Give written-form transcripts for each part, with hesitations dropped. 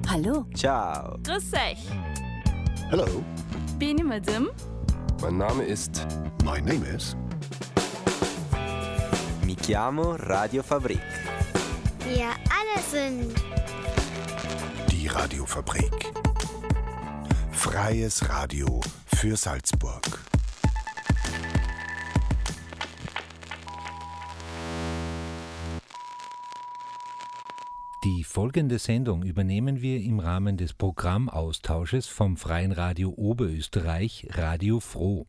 Hallo. Ciao. Grüß euch. Hello. Bin ich Madame? Mein Name ist... My name is... Mi chiamo Radio Fabrik. Wir alle sind Die Radiofabrik. Freies Radio für Salzburg. Die folgende Sendung übernehmen wir im Rahmen des Programmaustausches vom Freien Radio Oberösterreich Radio Froh.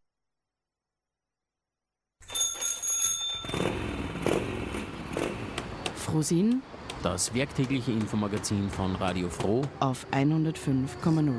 Frohsinn Das werktägliche Infomagazin von Radio Froh auf 105,0.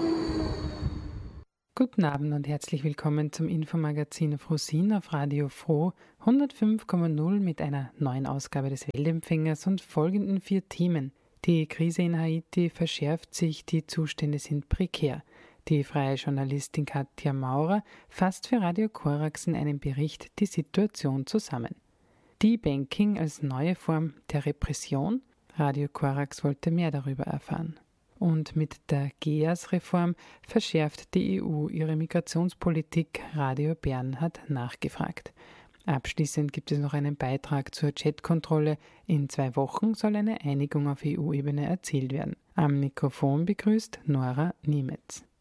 Guten Abend und herzlich willkommen zum Infomagazin Frohsinn auf Radio Froh 105,0 mit einer neuen Ausgabe des Weltempfängers und folgenden 4 Themen. Die Krise in Haiti verschärft sich, die Zustände sind prekär. Die freie Journalistin Katja Maurer fasst für Radio Korax in einem Bericht die Situation zusammen. De-Banking als neue Form der Repression? Radio Korax wollte mehr darüber erfahren. Und mit der GEAS-Reform verschärft die EU ihre Migrationspolitik. Radio Bern hat nachgefragt. Abschließend gibt es noch einen Beitrag zur Chatkontrolle. In 2 Wochen soll eine Einigung auf EU-Ebene erzielt werden. Am Mikrofon begrüßt Nora Niemetz.